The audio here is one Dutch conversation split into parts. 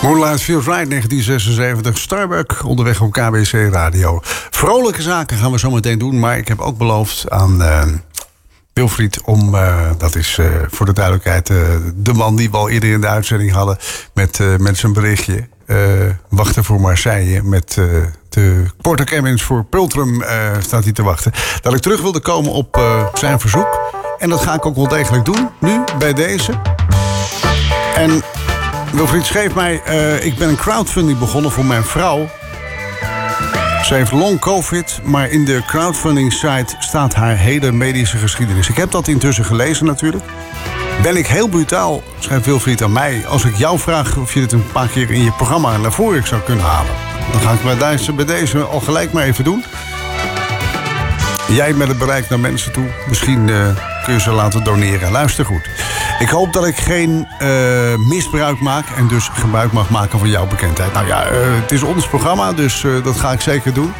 Moonlight Feels Right, 1976, Starbuck, onderweg op KBC Radio. Vrolijke zaken gaan we zo meteen doen, maar ik heb ook beloofd aan Wilfried om, dat is voor de duidelijkheid de man die we al eerder in de uitzending hadden met zijn berichtje. Wachten voor Marseille met de Porter Clemens voor Pultrum staat hij te wachten. Dat ik terug wilde komen op zijn verzoek. En dat ga ik ook wel degelijk doen, nu, bij deze. En Wilfried schreef mij, ik ben een crowdfunding begonnen voor mijn vrouw. Ze heeft long covid, maar in de crowdfunding site staat haar hele medische geschiedenis. Ik heb dat intussen gelezen natuurlijk. Ben ik heel brutaal, schrijft Wilfried aan mij, als ik jou vraag of je dit een paar keer in je programma naar voren zou kunnen halen. Dan ga ik bij deze al gelijk maar even doen. Jij met het bereik naar mensen toe. Misschien kun je ze laten doneren. Luister goed. Ik hoop dat ik geen misbruik maak en dus gebruik mag maken van jouw bekendheid. Nou ja, het is ons programma, dus dat ga ik zeker doen.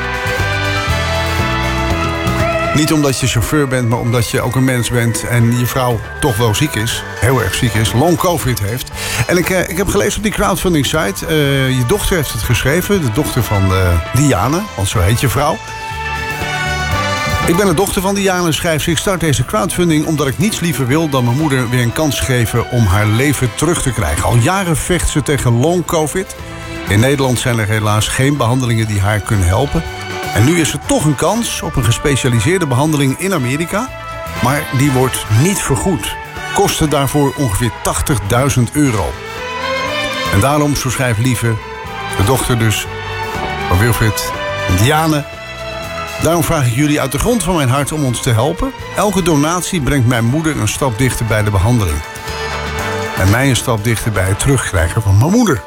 Niet omdat je chauffeur bent, maar omdat je ook een mens bent en je vrouw toch wel ziek is. Heel erg ziek is. Long covid heeft. En ik heb gelezen op die crowdfunding site. Je dochter heeft het geschreven. De dochter van Diane, want zo heet je vrouw. Ik ben de dochter van Diane, schrijft ze. Ik start deze crowdfunding omdat ik niets liever wil dan mijn moeder weer een kans geven om haar leven terug te krijgen. Al jaren vecht ze tegen long covid. In Nederland zijn er helaas geen behandelingen die haar kunnen helpen. En nu is er toch een kans op een gespecialiseerde behandeling in Amerika. Maar die wordt niet vergoed. Kosten daarvoor ongeveer €80.000. En daarom, zo schrijft Lieve, de dochter dus van Wilfried en Diane. Daarom vraag ik jullie uit de grond van mijn hart om ons te helpen. Elke donatie brengt mijn moeder een stap dichter bij de behandeling. En mij een stap dichter bij het terugkrijgen van mijn moeder.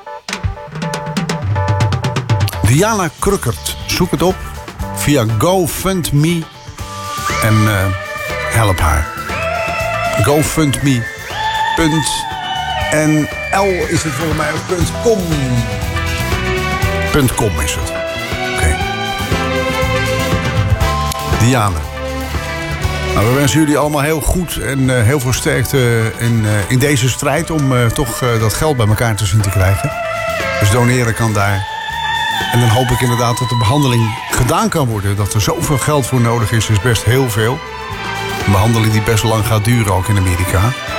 Diana Krukkert. Zoek het op via GoFundMe en help haar. GoFundMe.nl is het volgens mij of .com. .com is het. Oké. Diana. Nou, we wensen jullie allemaal heel goed en heel veel sterkte in deze strijd om toch dat geld bij elkaar te zien te krijgen. Dus doneren kan daar. En dan hoop ik inderdaad dat de behandeling gedaan kan worden. Dat er zoveel geld voor nodig is best heel veel. Een behandeling die best lang gaat duren, ook in Amerika.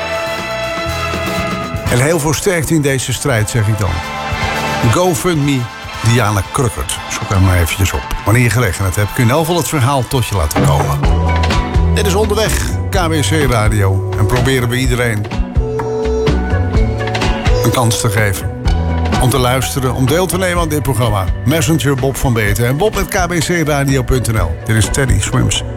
En heel veel sterkte in deze strijd, zeg ik dan. GoFundMe, Diana Krukkert. Zoek daar maar eventjes op. Wanneer je gelegenheid hebt, kun je in elk geval het verhaal tot je laten komen. Dit is Onderweg, KBC Radio. En proberen we iedereen een kans te geven. Om te luisteren, om deel te nemen aan dit programma. Messenger Bob van Beten en bob@kbcradio.nl. Dit is Teddy Swims.